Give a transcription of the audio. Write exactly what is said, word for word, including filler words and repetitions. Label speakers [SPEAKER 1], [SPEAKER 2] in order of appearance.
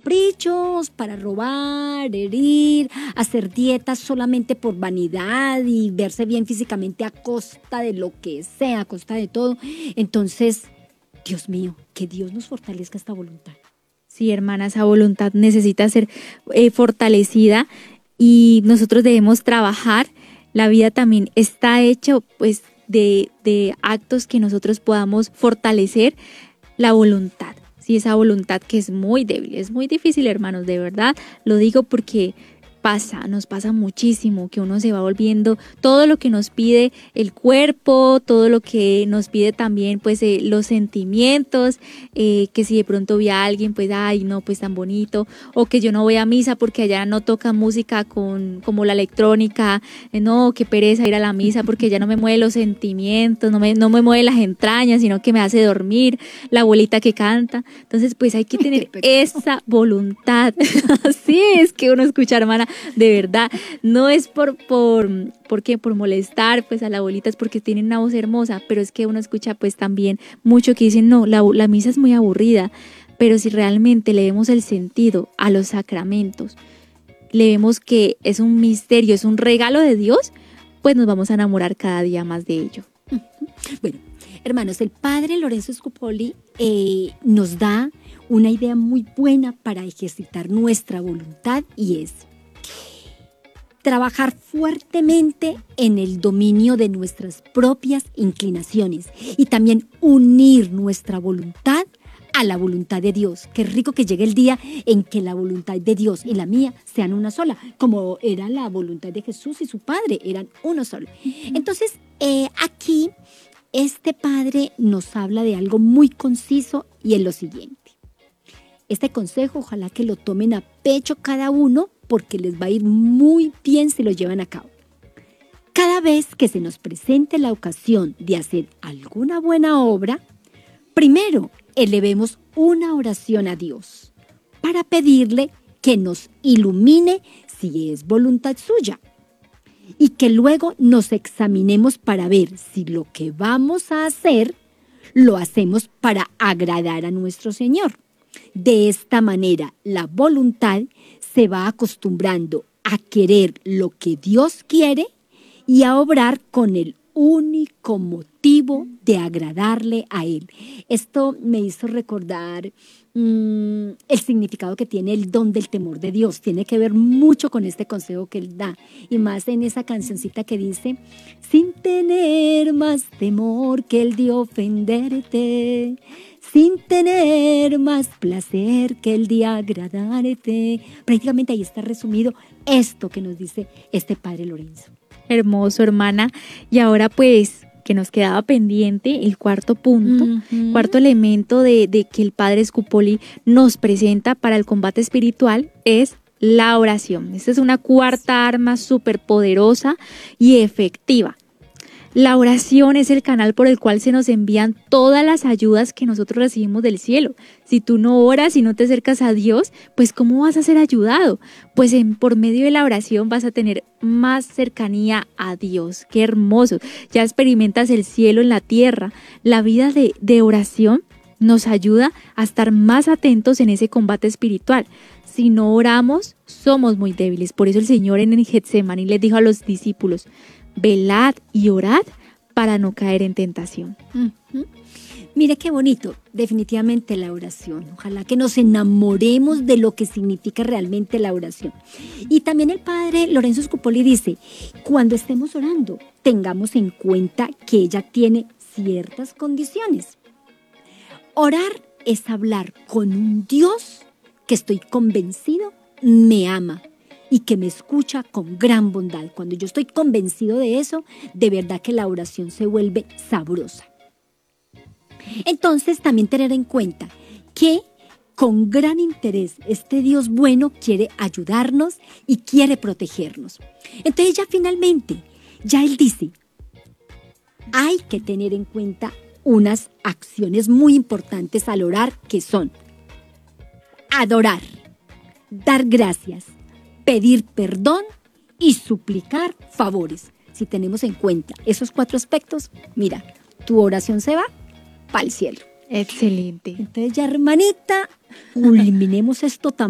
[SPEAKER 1] caprichos, para robar, herir, hacer dietas solamente por vanidad y verse bien físicamente a costa de lo que sea, a costa de todo. Entonces, Dios mío, que Dios nos fortalezca esta voluntad.
[SPEAKER 2] Sí, hermana, esa voluntad necesita ser eh, fortalecida y nosotros debemos trabajar. La vida también está hecha pues de, de actos que nosotros podamos fortalecer la voluntad. Sí, esa voluntad que es muy débil, es muy difícil, hermanos, de verdad. Lo digo porque pasa, nos pasa muchísimo, que uno se va volviendo todo lo que nos pide el cuerpo, todo lo que nos pide también pues eh, los sentimientos, eh, que si de pronto vi a alguien pues ay no pues tan bonito, o que yo no voy a misa porque allá no toca música con como la electrónica, eh, no, qué pereza ir a la misa porque ya no me mueve los sentimientos, no me, no me mueve las entrañas, sino que me hace dormir, la abuelita que canta. Entonces pues hay que tener esa voluntad. Sí, es que uno escucha, hermana, de verdad, no es por, por, ¿por qué? Por molestar pues a la abuelita, es porque tienen una voz hermosa, pero es que uno escucha pues también mucho que dicen, no, la, la misa es muy aburrida, pero si realmente le vemos el sentido a los sacramentos, le vemos que es un misterio, es un regalo de Dios, pues nos vamos a enamorar cada día más de ello.
[SPEAKER 1] Bueno, hermanos, el padre Lorenzo Scupoli eh, nos da una idea muy buena para ejercitar nuestra voluntad y es trabajar fuertemente en el dominio de nuestras propias inclinaciones y también unir nuestra voluntad a la voluntad de Dios. Qué rico que llegue el día en que la voluntad de Dios y la mía sean una sola, como era la voluntad de Jesús y su Padre, eran uno solo. Entonces, eh, aquí este Padre nos habla de algo muy conciso y es lo siguiente. Este consejo, ojalá que lo tomen a pecho cada uno, porque les va a ir muy bien si lo llevan a cabo. Cada vez que se nos presente la ocasión de hacer alguna buena obra, primero elevemos una oración a Dios para pedirle que nos ilumine si es voluntad suya y que luego nos examinemos para ver si lo que vamos a hacer lo hacemos para agradar a nuestro Señor. De esta manera, la voluntad se va acostumbrando a querer lo que Dios quiere y a obrar con el único motivo de agradarle a Él. Esto me hizo recordar mmm, el significado que tiene el don del temor de Dios. Tiene que ver mucho con este consejo que Él da. Y más en esa cancioncita que dice, sin tener más temor que el de ofenderte, sin tener más placer que el de agradarte. Prácticamente ahí está resumido esto que nos dice este padre Lorenzo.
[SPEAKER 2] Hermoso, hermana. Y ahora pues que nos quedaba pendiente el cuarto punto, uh-huh. cuarto elemento de, de que el padre Scupoli nos presenta para el combate espiritual es la oración. Esta es una cuarta arma súper poderosa y efectiva. La oración es el canal por el cual se nos envían todas las ayudas que nosotros recibimos del cielo. Si tú no oras y no te acercas a Dios, pues ¿cómo vas a ser ayudado? Pues en, por medio de la oración vas a tener más cercanía a Dios. ¡Qué hermoso! Ya experimentas el cielo en la tierra. La vida de, de oración nos ayuda a estar más atentos en ese combate espiritual. Si no oramos, somos muy débiles. Por eso el Señor en el Getsemaní les dijo a los discípulos, velad y orad para no caer en tentación.
[SPEAKER 1] Uh-huh. Mire qué bonito, definitivamente la oración. Ojalá que nos enamoremos de lo que significa realmente la oración. Y también el padre Lorenzo Scupoli dice, cuando estemos orando, tengamos en cuenta que ella tiene ciertas condiciones. Orar es hablar con un Dios que estoy convencido me ama y que me escucha con gran bondad. Cuando yo estoy convencido de eso, de verdad que la oración se vuelve sabrosa. Entonces, también tener en cuenta que con gran interés este Dios bueno quiere ayudarnos y quiere protegernos. Entonces, ya finalmente, ya Él dice, hay que tener en cuenta unas acciones muy importantes al orar, que son adorar, dar gracias, pedir perdón y suplicar favores. Si tenemos en cuenta esos cuatro aspectos, mira, tu oración se va para el cielo.
[SPEAKER 2] Excelente.
[SPEAKER 1] Entonces ya, hermanita, culminemos esto tan